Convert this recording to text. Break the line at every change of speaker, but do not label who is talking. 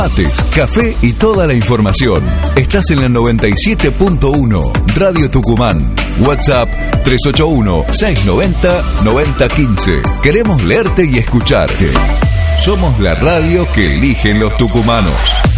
Mates, café y toda la información. Estás en la 97.1 Radio Tucumán. WhatsApp 381-690-9015. Queremos leerte y escucharte. Somos la radio que eligen los tucumanos.